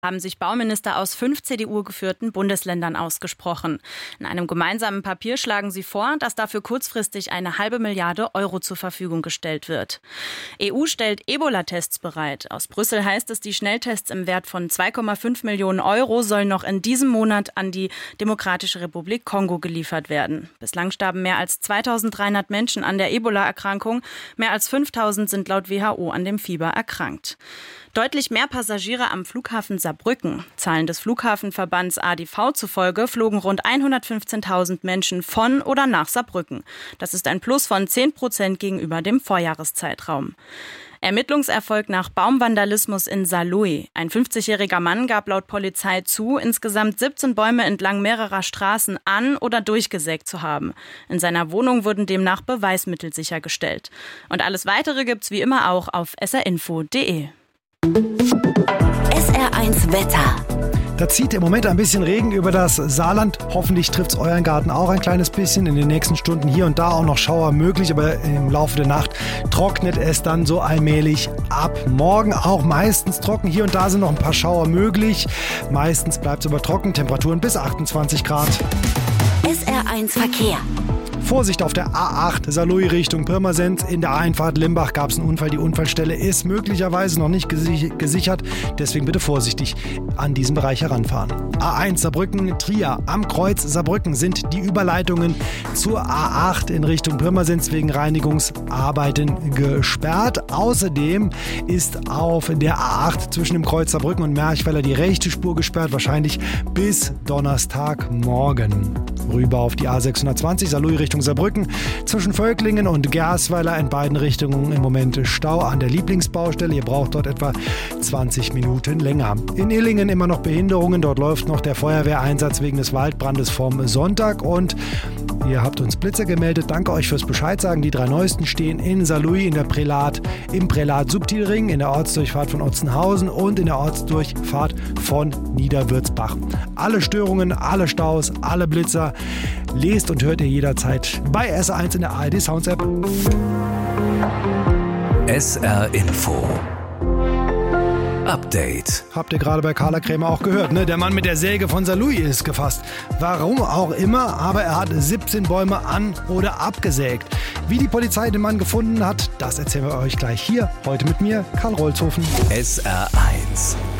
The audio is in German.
Haben sich Bauminister aus 5 CDU-geführten Bundesländern ausgesprochen. In einem gemeinsamen Papier schlagen sie vor, dass dafür kurzfristig eine halbe Milliarde Euro zur Verfügung gestellt wird. EU stellt Ebola-Tests bereit. Aus Brüssel heißt es, die Schnelltests im Wert von 2,5 Millionen Euro sollen noch in diesem Monat an die Demokratische Republik Kongo geliefert werden. Bislang starben mehr als 2300 Menschen an der Ebola-Erkrankung. Mehr als 5000 sind laut WHO an dem Fieber erkrankt. Deutlich mehr Passagiere am Flughafen Saarbrücken. Zahlen des Flughafenverbands ADV zufolge flogen rund 115.000 Menschen von oder nach Saarbrücken. Das ist ein Plus von 10% gegenüber dem Vorjahreszeitraum. Ermittlungserfolg nach Baumvandalismus in Saarlouis. Ein 50-jähriger Mann gab laut Polizei zu, insgesamt 17 Bäume entlang mehrerer Straßen an- oder durchgesägt zu haben. In seiner Wohnung wurden demnach Beweismittel sichergestellt. Und alles Weitere gibt's wie immer auch auf srinfo.de. SR1 Wetter. Da zieht im Moment ein bisschen Regen über das Saarland. Hoffentlich trifft es euren Garten auch ein kleines bisschen. In den nächsten Stunden hier und da auch noch Schauer möglich, aber im Laufe der Nacht trocknet es dann so allmählich ab. Morgen auch meistens trocken. Hier und da sind noch ein paar Schauer möglich. Meistens bleibt es aber trocken. Temperaturen bis 28 Grad. SR1 Verkehr. Vorsicht auf der A8 Saarlouis Richtung Pirmasens. In der Einfahrt Limbach gab es einen Unfall. Die Unfallstelle ist möglicherweise noch nicht gesichert. Deswegen bitte vorsichtig an diesen Bereich heranfahren. A1 Saarbrücken Trier. Am Kreuz Saarbrücken sind die Überleitungen zur A8 in Richtung Pirmasens wegen Reinigungsarbeiten gesperrt. Außerdem ist auf der A8 zwischen dem Kreuz Saarbrücken und Merchweiler die rechte Spur gesperrt. Wahrscheinlich bis Donnerstagmorgen. Rüber auf die A620 Saarlouis Richtung Saarbrücken. Zwischen Völklingen und Gersweiler in beiden Richtungen im Moment Stau an der Lieblingsbaustelle. Ihr braucht dort etwa 20 Minuten länger. In Illingen immer noch Behinderungen. Dort läuft noch der Feuerwehreinsatz wegen des Waldbrandes vom Sonntag. Und ihr habt uns Blitzer gemeldet. Danke euch fürs Bescheid sagen. Die 3 neuesten stehen in Saarlouis, im Prälat Subtilring, in der Ortsdurchfahrt von Otzenhausen und in der Ortsdurchfahrt von Niederwürzbach. Alle Störungen, alle Staus, alle Blitzer lest und hört ihr jederzeit bei SR1 in der ARD Sounds App. SR Info Update. Habt ihr gerade bei Carla Krämer auch gehört, ne? Der Mann mit der Säge von Saarlouis ist gefasst. Warum auch immer, aber er hat 17 Bäume an- oder abgesägt. Wie die Polizei den Mann gefunden hat, das erzählen wir euch gleich hier, heute mit mir, Karl Rolzhofen. SR1